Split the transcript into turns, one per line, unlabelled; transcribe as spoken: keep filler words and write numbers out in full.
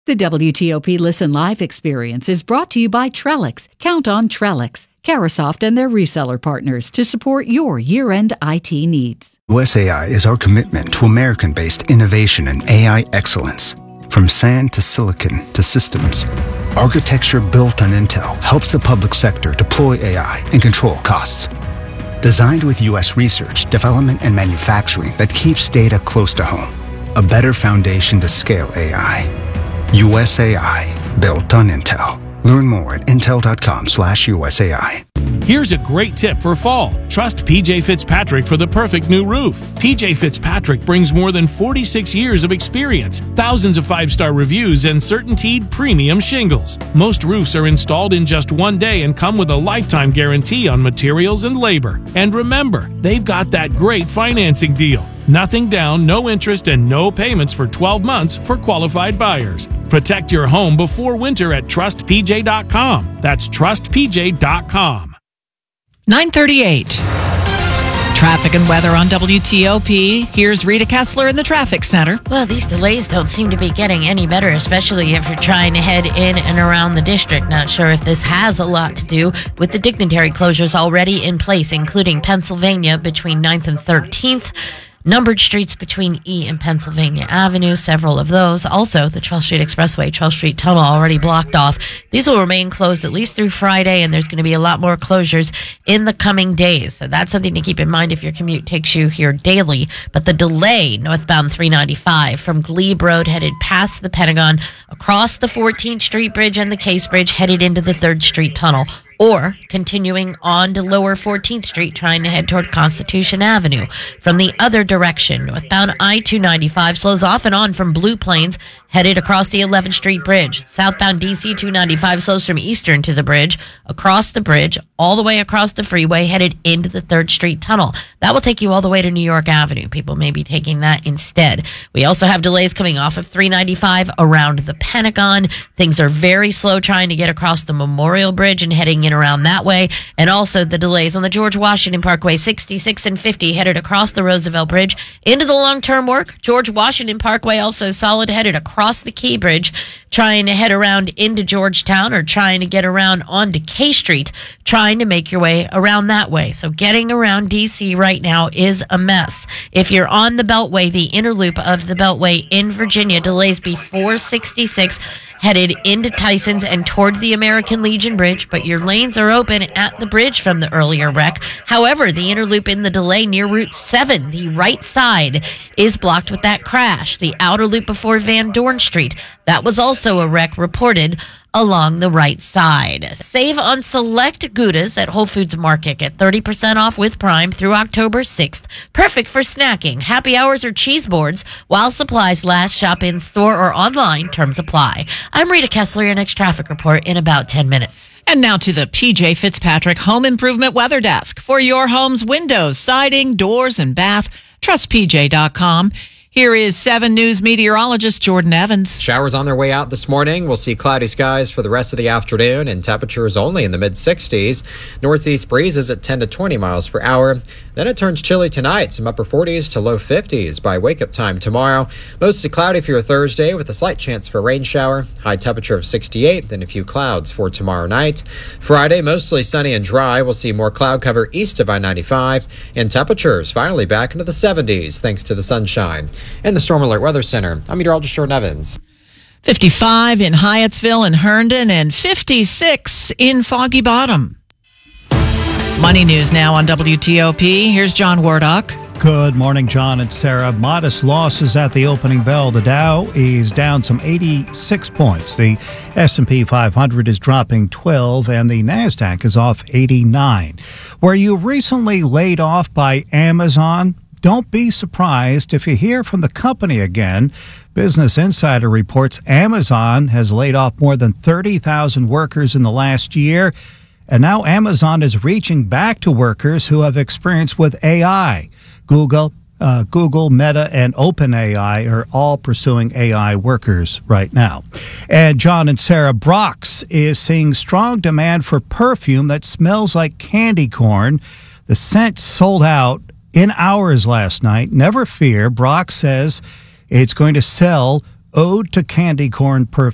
The W T O P Listen Live experience is brought to you by Trellix. Count on Trellix, Carasoft and their reseller partners to support your year-end I T needs.
U S A I is our commitment to American-based innovation and A I excellence. From sand to silicon to systems, architecture built on Intel helps the public sector deploy A I and control costs. Designed with U S research, development, and manufacturing that keeps data close to home. A better foundation to scale A I. U S A I, built on Intel. Learn more at intel.com slash USAI.
Here's a great tip for fall. Trust P J Fitzpatrick for the perfect new roof. P J Fitzpatrick brings more than forty-six years of experience, thousands of five-star reviews, and CertainTeed premium shingles. Most roofs are installed in just one day and come with a lifetime guarantee on materials and labor. And remember, they've got that great financing deal. Nothing down, no interest, and no payments for twelve months for qualified buyers. Protect your home before winter at trust p j dot com. That's trust p j dot com.
nine thirty-eight. Traffic and weather on W T O P. Here's Rita Kessler in the traffic center.
Well, these delays don't seem to be getting any better, especially if you're trying to head in and around the district. Not sure if this has a lot to do with the dignitary closures already in place, including Pennsylvania between ninth and thirteenth. Numbered streets between E and Pennsylvania Avenue, several of those. Also, the twelfth Street Expressway, twelfth Street Tunnel already blocked off. These will remain closed at least through Friday, and there's going to be a lot more closures in the coming days. So that's something to keep in mind if your commute takes you here daily. But the delay, northbound three ninety-five from Glebe Road headed past the Pentagon, across the fourteenth Street Bridge and the Case Bridge, headed into the third Street Tunnel. Or continuing on to lower fourteenth Street, trying to head toward Constitution Avenue. From the other direction, northbound I two ninety-five slows off and on from Blue Plains, headed across the eleventh Street Bridge. Southbound D C two ninety-five slows from Eastern to the bridge, across the bridge, all the way across the freeway, headed into the third Street Tunnel. That will take you all the way to New York Avenue. People may be taking that instead. We also have delays coming off of three ninety-five around the Pentagon. Things are very slow trying to get across the Memorial Bridge and heading in around that way, and also the delays on the George Washington Parkway, sixty-six and fifty headed across the Roosevelt Bridge into the long-term work. George Washington Parkway also solid, headed across the Key Bridge, trying to head around into Georgetown or trying to get around onto K Street, trying to make your way around that way. So getting around D C right now is a mess. If you're on the Beltway, the inner loop of the Beltway in Virginia, delays before sixty-six headed into Tyson's and toward the American Legion Bridge, but your lanes are open at the bridge from the earlier wreck. However, the inner loop in the delay near Route seven, the right side, is blocked with that crash. The outer loop before Van Dorn Street, that was also a wreck reported along the right side. Save on select Goudas at Whole Foods Market. Get thirty percent off with Prime through October sixth. Perfect for snacking, happy hours, or cheese boards while supplies last. Shop in store or online. Terms apply. I'm Rita Kessler, your next traffic report in about ten minutes.
And now to the P J Fitzpatrick Home Improvement Weather Desk. For your home's windows, siding, doors, and bath, trust P J dot com. Here is seven News meteorologist Jordan Evans.
Showers on their way out this morning. We'll see cloudy skies for the rest of the afternoon and temperatures only in the mid sixties. Northeast breezes at ten to twenty miles per hour. Then it turns chilly tonight, some upper forties to low fifties by wake-up time tomorrow. Mostly cloudy for your Thursday with a slight chance for a rain shower. High temperature of sixty-eight, then a few clouds for tomorrow night. Friday, mostly sunny and dry. We'll see more cloud cover east of I ninety-five. And temperatures finally back into the seventies thanks to the sunshine. In the Storm Alert Weather Center, I'm meteorologist Jordan Evans.
fifty-five in Hyattsville and Herndon and fifty-six in Foggy Bottom. Money news now on W T O P. Here's John Wardock.
Good morning, John and Sarah. Modest losses at the opening bell. The Dow is down some eighty-six points. The S and P five hundred is dropping twelve, and the NASDAQ is off eighty-nine. Were you recently laid off by Amazon? Don't be surprised if you hear from the company again. Business Insider reports Amazon has laid off more than thirty thousand workers in the last year. And now Amazon is reaching back to workers who have experience with A I. Google, uh, Google, Meta, and OpenAI are all pursuing A I workers right now. And John and Sarah, Brock's is seeing strong demand for perfume that smells like candy corn. The scent sold out in hours last night. Never fear, Brock says it's going to sell Ode to Candy Corn perfume.